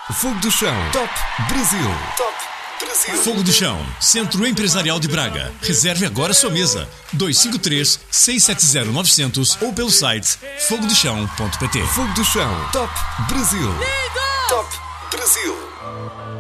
Fogo do Chão. Top Brasil. Top Brasil. Fogo do Chão, Centro Empresarial de Braga. Reserve agora sua mesa. 253-670-900 ou pelo site fogodochão.pt. Fogo do Chão. Top Brasil. Liga! Top Brasil.